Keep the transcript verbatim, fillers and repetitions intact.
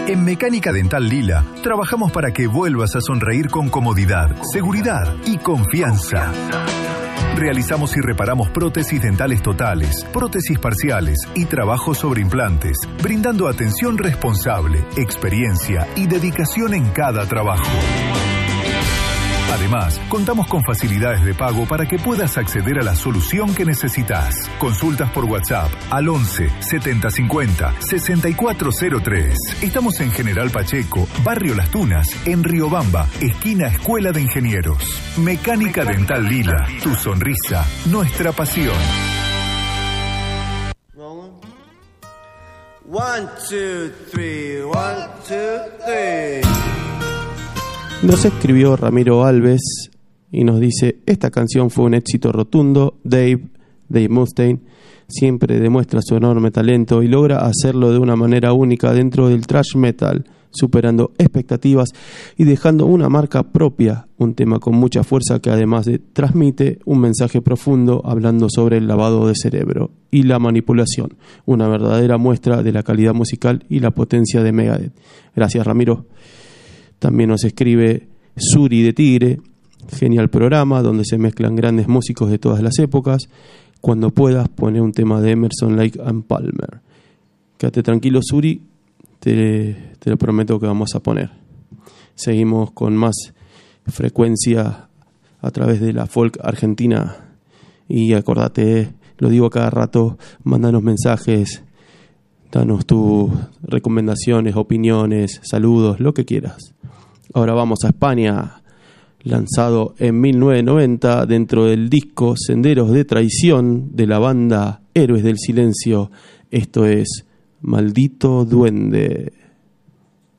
En Mecánica Dental Lila, trabajamos para que vuelvas a sonreír con comodidad, seguridad y confianza. Realizamos y reparamos prótesis dentales totales, prótesis parciales y trabajos sobre implantes, brindando atención responsable, experiencia y dedicación en cada trabajo. Además, contamos con facilidades de pago para que puedas acceder a la solución que necesitas. Consultas por WhatsApp al once setenta cincuenta sesenta y cuatro cero tres. Estamos en General Pacheco, Barrio Las Tunas, en Riobamba, esquina Escuela de Ingenieros. Mecánica Dental Lila, tu sonrisa, nuestra pasión. One, two, three, one, two, three. Nos escribió Ramiro Alves y nos dice: esta canción fue un éxito rotundo. Dave, Dave Mustaine, siempre demuestra su enorme talento y logra hacerlo de una manera única dentro del thrash metal, superando expectativas y dejando una marca propia, un tema con mucha fuerza que además de transmite un mensaje profundo hablando sobre el lavado de cerebro y la manipulación, una verdadera muestra de la calidad musical y la potencia de Megadeth. Gracias, Ramiro. También nos escribe Suri de Tigre: genial programa donde se mezclan grandes músicos de todas las épocas. Cuando puedas, pone un tema de Emerson, Lake and Palmer. Quédate tranquilo, Suri, te, te lo prometo que vamos a poner. Seguimos con más frecuencia a través de la folk argentina. Y acordate, lo digo cada rato, mándanos mensajes, danos tus recomendaciones, opiniones, saludos, lo que quieras. Ahora vamos a España, lanzado en mil novecientos noventa dentro del disco Senderos de Traición de la banda Héroes del Silencio. Esto es Maldito Duende.